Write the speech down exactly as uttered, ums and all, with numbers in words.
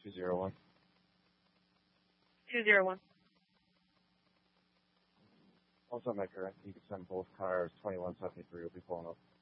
two zero one. two zero one. Also, make her. You can send both cars. twenty-one seventy-three will be pulling up.